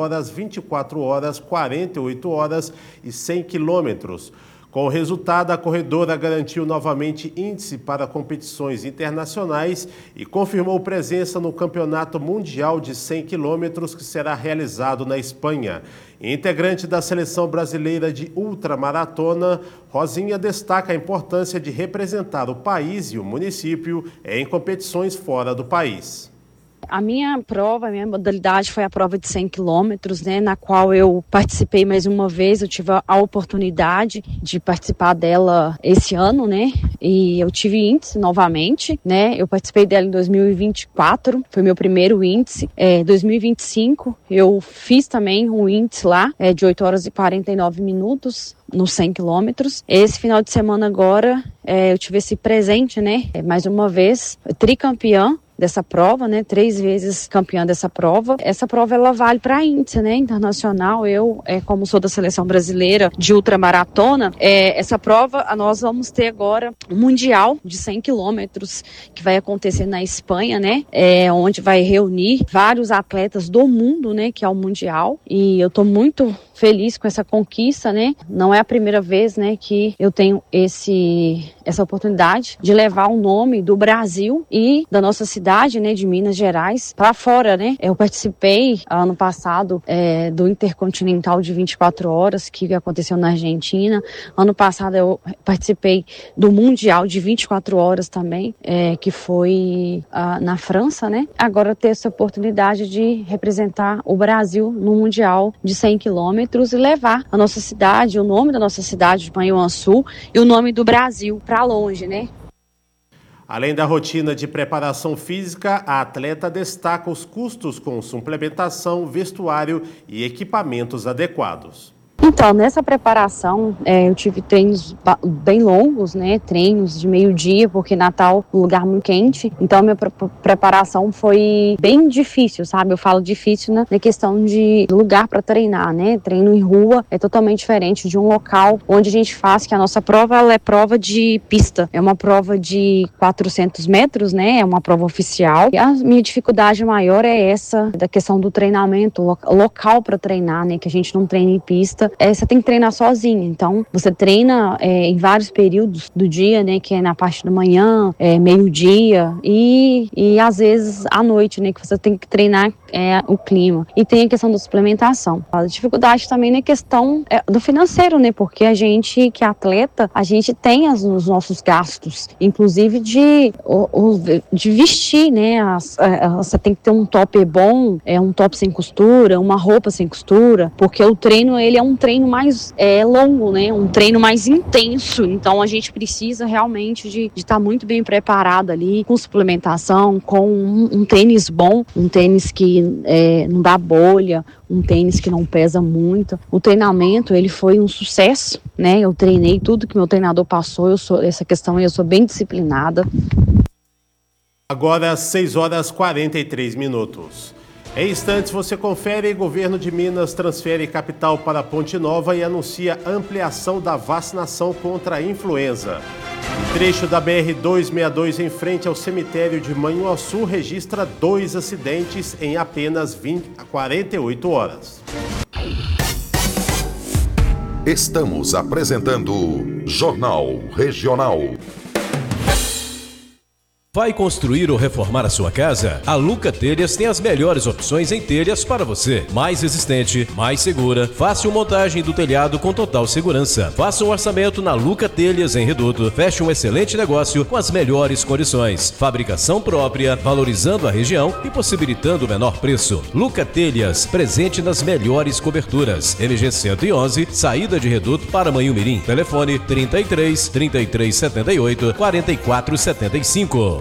horas, 24 horas, 48 horas e 100 quilômetros. Com o resultado, a corredora garantiu novamente índice para competições internacionais e confirmou presença no Campeonato Mundial de 100 quilômetros que será realizado na Espanha. Integrante da Seleção Brasileira de Ultramaratona, Rosinha destaca a importância de representar o país e o município em competições fora do país. A minha modalidade foi a prova de 100 quilômetros, né, na qual eu participei mais uma vez. Eu tive a oportunidade de participar dela esse ano, né, e eu tive índice novamente, né. Eu participei dela em 2024, foi meu primeiro índice. 2025 eu fiz também um índice lá, de 8 horas e 49 minutos. Nos 100 quilômetros. Esse final de semana agora, eu tive esse presente, né? Mais uma vez, tricampeã dessa prova, né? 3 vezes campeã dessa prova. Essa prova, ela vale para índice, né? Internacional. Eu, como sou da seleção brasileira de ultramaratona, essa prova, nós vamos ter agora um mundial de 100 quilômetros que vai acontecer na Espanha, né? Onde vai reunir vários atletas do mundo, né? Que é o mundial. E eu tô muito feliz com essa conquista, né? Não é a primeira vez, né, que eu tenho essa oportunidade de levar o nome do Brasil e da nossa cidade, né, de Minas Gerais, para fora, né? Eu participei ano passado do Intercontinental de 24 horas que aconteceu na Argentina. Ano passado eu participei do Mundial de 24 horas também, que foi na França, né? Agora eu tenho essa oportunidade de representar o Brasil no Mundial de 100 quilômetros e levar a nossa cidade, o nome da nossa cidade de Manhuaçu e o nome do Brasil para longe, né? Além da rotina de preparação física, a atleta destaca os custos com suplementação, vestuário e equipamentos adequados. Então, nessa preparação, eu tive treinos bem longos, né? Treinos de meio-dia, porque Natal é um lugar muito quente. Então, minha preparação foi bem difícil, sabe? Eu falo difícil na questão de lugar para treinar, né? Treino em rua é totalmente diferente de um local onde a gente faz, que a nossa prova, ela é prova de pista. É uma prova de 400 metros, né? É uma prova oficial. E a minha dificuldade maior é essa, da questão do treinamento, local para treinar, né? Que a gente não treina em pista. Você tem que treinar sozinho, então você treina em vários períodos do dia, né, que é na parte da manhã, meio-dia e às vezes à noite, né, que você tem que treinar o clima. E tem a questão da suplementação. A dificuldade também na questão do financeiro, né, porque a gente que é atleta, a gente tem os nossos gastos, inclusive de vestir, né, você tem que ter um top bom, um top sem costura, uma roupa sem costura, porque o treino, ele é um treino mais longo, né? Um treino mais intenso. Então a gente precisa realmente de estar muito bem preparado ali, com suplementação, com um tênis bom, um tênis que não dá bolha, um tênis que não pesa muito. O treinamento, ele foi um sucesso, né? Eu treinei tudo que meu treinador passou, eu sou bem disciplinada. Agora 6 horas 43 minutos. Em instantes, você confere: Governo de Minas transfere capital para Ponte Nova e anuncia ampliação da vacinação contra a influenza. O trecho da BR-262 em frente ao cemitério de Manhuaçu registra 2 acidentes em apenas 48 horas. Estamos apresentando Jornal Regional. Vai construir ou reformar a sua casa? A Luca Telhas tem as melhores opções em telhas para você. Mais resistente, mais segura, fácil montagem do telhado com total segurança. Faça um orçamento na Luca Telhas em Reduto. Feche um excelente negócio com as melhores condições. Fabricação própria, valorizando a região e possibilitando o menor preço. Luca Telhas, presente nas melhores coberturas. MG 111, saída de Reduto para Manhumirim. Telefone 33 3378 4475.